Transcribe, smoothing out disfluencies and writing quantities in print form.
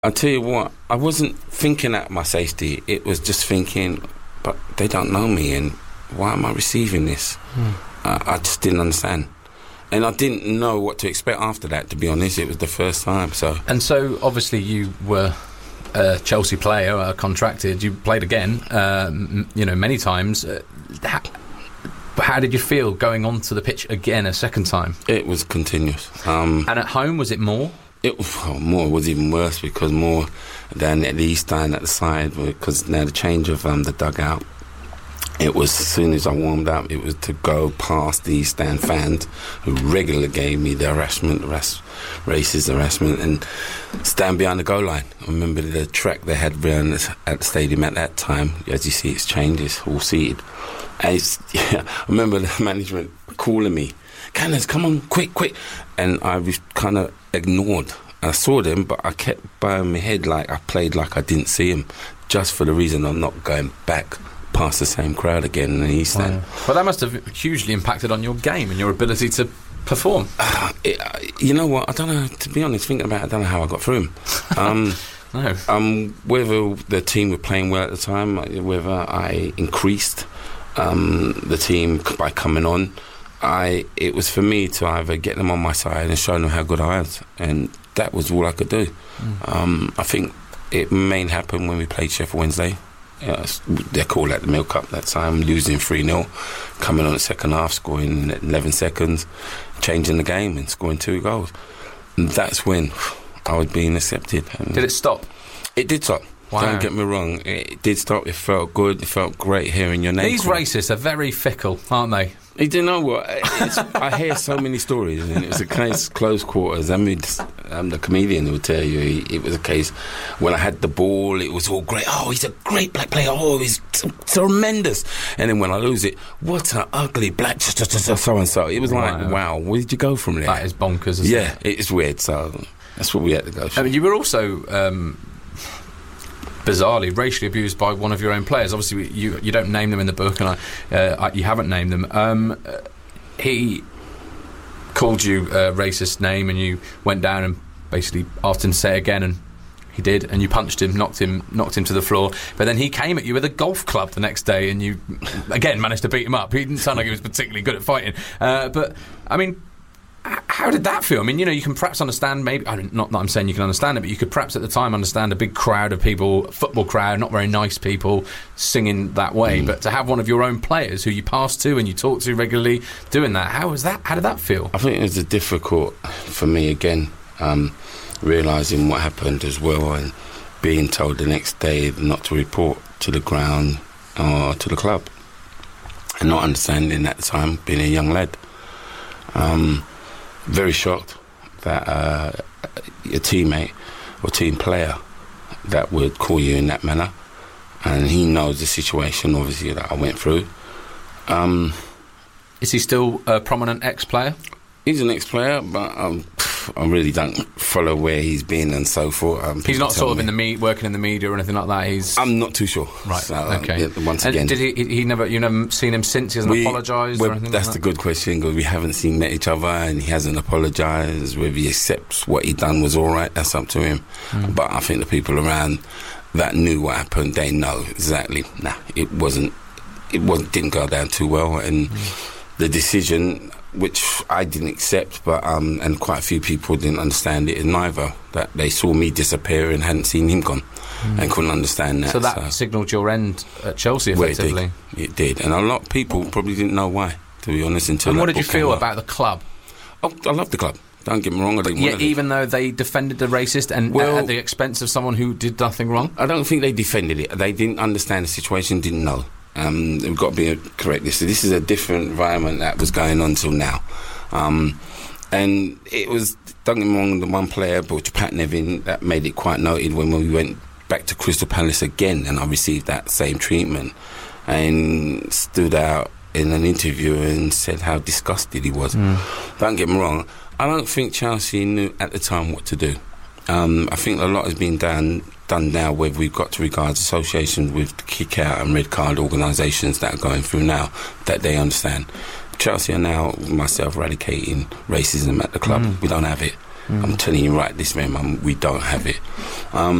I tell you what, I wasn't thinking at my safety. It was just thinking, but they don't know me, and why am I receiving this? I just didn't understand. And I didn't know what to expect after that, to be honest. It was the first time. And so, obviously, you were a Chelsea player, contracted. You played again, many times. How did you feel going onto the pitch again a second time? It was continuous. And at home, was it more? More was even worse, because more down at the east stand at the side, because now the change of the dugout, it was, as soon as I warmed up, it was to go past the East Stand fans who regularly gave me the racist harassment, and stand behind the goal line. I remember the track they had at the stadium at that time. As you see, it's changed, it's all seated. I remember the management calling me, "Cannons, come on, quick." And I was kind of ignored. I saw them, but I kept bowing my head like I played like I didn't see them, just for the reason I'm not going back past the same crowd again in the East End. Wow. Well, that must have hugely impacted on your game and your ability to perform. You know what? I don't know. To be honest, thinking about it, I don't know how I got through them. No. Whether the team were playing well at the time, whether I increased the team by coming on, it was for me to either get them on my side and show them how good I was, and that was all I could do. I think it mainly happened when we played Sheffield Wednesday. They called that the Milk Cup that time, losing 3-0, coming on the second half, scoring in 11 seconds, changing the game and scoring 2 goals. And that's when I was being accepted. And did it stop? It did stop. Wow. Don't get me wrong, it did stop. It felt good. It felt great hearing your name. These racists are very fickle, aren't they? You do know what? I hear so many stories, and it was a case close quarters. I mean, I'm the comedian who will tell you it was a case when I had the ball, it was all great. Oh, he's a great black player. Oh, he's tremendous. And then when I lose it, what an ugly black so and so. It was like, wow, where did you go from there? That is bonkers, isn't it? It's weird. So that's what we had to go through. I mean, you were also bizarrely racially abused by one of your own players. Obviously, you don't name them in the book, and you haven't named them. He called you a racist name, and you went down and basically asked him to say it again, and he did, and you punched him, knocked him to the floor. But then he came at you with a golf club the next day, and you again managed to beat him up. He didn't sound like he was particularly good at fighting, but I mean, how did that feel? I mean, you can perhaps understand, maybe, not that I'm saying you can understand it, but you could perhaps at the time understand a big crowd of people, football crowd, not very nice people, singing that way. But to have one of your own players who you pass to and you talk to regularly doing that, how did that feel? I think it was difficult for me again, realising what happened as well, and being told the next day not to report to the ground or to the club, and not understanding at the time, being a young lad. Very shocked that a teammate or team player that would call you in that manner, and he knows the situation obviously that I went through. Is he still a prominent ex-player? He's an ex-player, but I really don't follow where he's been and so forth. He's not sort of working in the media or anything like that. I'm not too sure. Right. So, okay. Once again, did you never seen him since? He hasn't apologised or anything? That's the good question, because we haven't met each other, and he hasn't apologised. Whether he accepts what he done was all right, that's up to him. But I think the people around that knew what happened, they know exactly. It didn't go down too well, and the decision, which I didn't accept, but and quite a few people didn't understand it neither, that they saw me disappear and hadn't seen him gone, and couldn't understand that. So that signalled your end at Chelsea, effectively. Well, it did, and a lot of people probably didn't know why, to be honest, until. And what did you feel about the club? Oh, I love the club. Don't get me wrong. Even though they defended the racist and at the expense of someone who did nothing wrong? I don't think they defended it. They didn't understand the situation, didn't know. We've got to be correct. This is a different environment that was going on till now, and it was, don't get me wrong, the one player, but Pat Nevin, that made it quite noted when we went back to Crystal Palace again, and I received that same treatment, and stood out in an interview and said how disgusted he was. Don't get me wrong, I don't think Chelsea knew at the time what to do. I think a lot has been done now, where we've got to regard associations with the kick out and red card organisations that are going through now, that they understand. Chelsea are now, myself, eradicating racism at the club. We don't have it. I'm telling you right this minute, we don't have it.